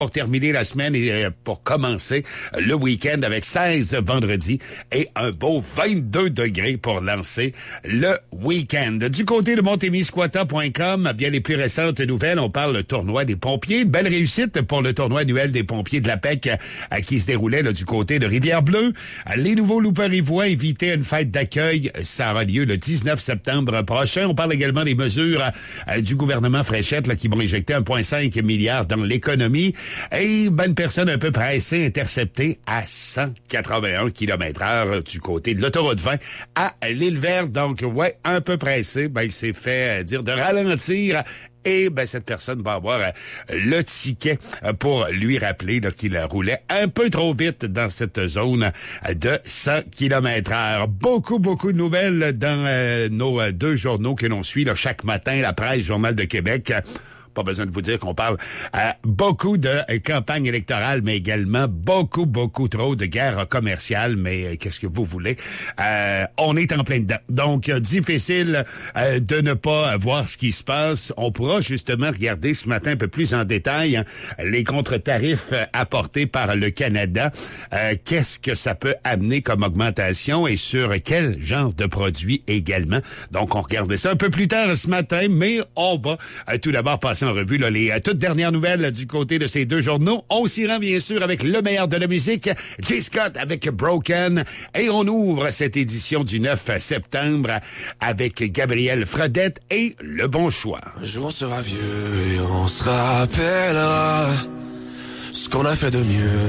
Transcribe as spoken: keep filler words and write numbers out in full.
pour terminer la semaine et pour commencer le week-end avec seize vendredis et un beau vingt-deux degrés pour lancer le week-end. Du côté de montemisquata point com, bien les plus récentes nouvelles, on parle le tournoi des pompiers. Une belle réussite pour le tournoi annuel des pompiers de la P E C euh, qui se déroulait là, du côté de Rivière-Bleue. Les nouveaux Loups-Parivois invités à une fête d'accueil. Ça aura lieu le dix-neuf septembre prochain. On parle également des mesures euh, du gouvernement Fréchette là, qui vont injecter un virgule cinq milliard dans l'économie. Et ben, une personne un peu pressée interceptée à cent quatre-vingt-un kilomètres heure du côté de l'autoroute vingt à l'Île-Verte. Donc, ouais, un peu pressé. Ben, il s'est fait dire de ralentir. Et ben cette personne va avoir euh, le ticket euh, pour lui rappeler là, qu'il roulait un peu trop vite dans cette zone euh, de cent kilomètres heure. Beaucoup, beaucoup de nouvelles dans euh, nos euh, deux journaux que l'on suit là, chaque matin, la Presse, Journal de Québec. Pas besoin de vous dire qu'on parle euh, beaucoup de euh, campagne électorale, mais également beaucoup, beaucoup trop de guerre commerciale. Mais euh, qu'est-ce que vous voulez? Euh, on est en plein dedans. Donc, euh, difficile euh, de ne pas voir ce qui se passe. On pourra justement regarder ce matin un peu plus en détail hein, les contre-tarifs euh, apportés par le Canada. Euh, qu'est-ce que ça peut amener comme augmentation et sur quel genre de produits également. Donc, on regarde ça un peu plus tard ce matin, mais on va euh, tout d'abord passer en revue là, les euh, toutes dernières nouvelles là, du côté de ces deux journaux. On s'y rend bien sûr avec le meilleur de la musique, J. Scott avec Broken. Et on ouvre cette édition du neuf septembre avec Gabriel Fredette et Le Bon Choix. Un jour on sera vieux et on se rappellera ce qu'on a fait de mieux.